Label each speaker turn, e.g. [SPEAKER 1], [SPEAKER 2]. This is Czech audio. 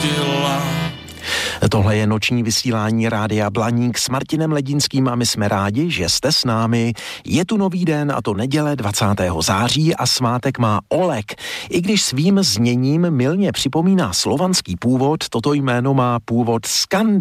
[SPEAKER 1] probudila.
[SPEAKER 2] Tohle je noční vysílání Rádia Blaník s Martinem Ledinským a my jsme rádi, že jste s námi. Je tu nový den, a to neděle 20. září a svátek má Oleg. I když svým zněním mylně připomíná slovanský původ, toto jméno má původ